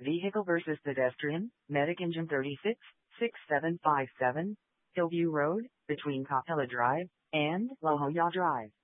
Vehicle versus pedestrian, Medic Engine 36, 6757, Hillview Road, between Capella Drive and La Jolla Drive.